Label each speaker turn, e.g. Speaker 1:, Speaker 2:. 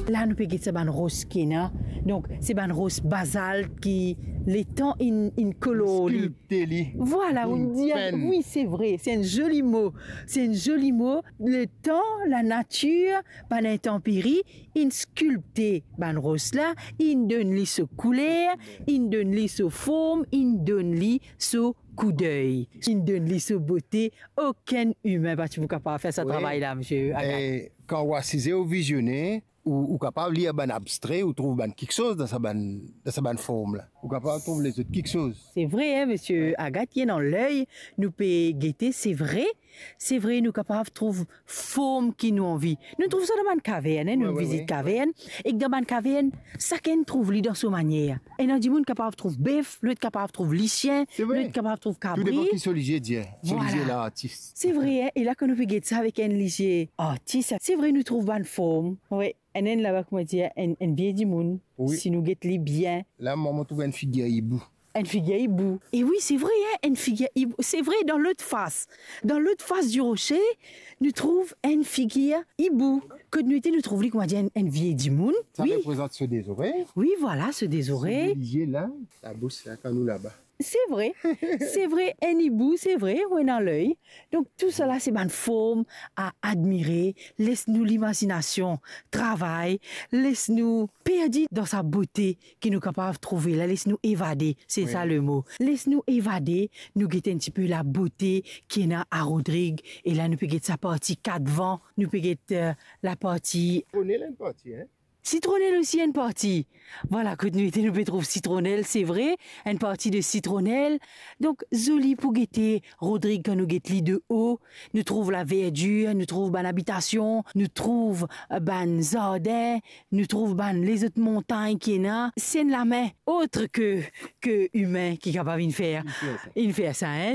Speaker 1: Là, nous pouvons dire ban rose qui là. Donc, c'est ban rose basalte qui, les temps, in coloris. Voilà, on dit, oui, c'est vrai, c'est un joli mot. C'est un joli mot. Le temps, la nature, ban intempérie, in sculpté ban rose là, in donne li ce couleur, in donne li ce forme, in donne li ce coup d'œil. In donne li ce beauté. Aucun humain va être capable de faire ce travail-là, monsieur Agathe.
Speaker 2: Quand on assise au visionner, ou capable de lire un abstrait, ou trouve quelque chose dans sa bonne forme là. Ou capable de trouver les autres quelque chose.
Speaker 1: C'est vrai, hein, monsieur Agathe, qui est dans l'œil, nous peut guetter, c'est vrai. C'est vrai, nous capables de trouver forme qui nous envie. Nous trouvons ça dans une caverne, hein, nous visitons caverne, et dans une caverne, chacun trouve lui dans sa manière. Et dans du monde capable de trouver bœuf, l'autre capable de trouver lichien, l'autre capable de trouver cabri.
Speaker 2: Tout dépend qui sont ligier dire. Voilà. L'artiste.
Speaker 1: C'est vrai, hein, et là que nous peut guetter ça avec un ligier artiste, c'est vrai, nous trouvons une forme. Oui. Et là, comment dire, un bien du monde. Oui. Si nous guettons bien.
Speaker 2: Là, maman trouve une figure hibou.
Speaker 1: Une figure hibou. Et oui, c'est vrai, hein, une figure hibou. C'est vrai, dans l'autre face. Dans l'autre face du rocher, nous trouvons une figure hibou. Que nous trouvons, comment dire, une vieille du monde.
Speaker 2: Ça représente ceux des oreilles.
Speaker 1: Oui, voilà, ceux des oreilles.
Speaker 2: C'est là, la bouche, là, quand nous là-bas.
Speaker 1: C'est vrai, un hibou, c'est vrai, on est dans l'œil. Donc tout cela, c'est une forme à admirer. Laisse-nous l'imagination, travail, laisse-nous perdre dans sa beauté qui nous capable de trouver. Là, laisse-nous évader, c'est ça le mot. Laisse-nous évader, nous guetter un petit peu la beauté qui est là à Rodrigue. Et là, nous pouvons guetter sa partie 4 vents, nous pouvons guetter la partie...
Speaker 2: On est là une partie, hein?
Speaker 1: Citronnelle aussi, une partie. Voilà, que nous pouvons trouver citronnelle, c'est vrai. Une partie de citronnelle. Donc, joli pour guetter. Rodrigue, quand nous guettons de haut, nous trouve la verdure, nous trouve ban habitation, nous trouve ban jardin, nous trouve ban les autres montagnes qui est là. C'est la main autre que humain qui est capable de faire. Il fait ça, hein.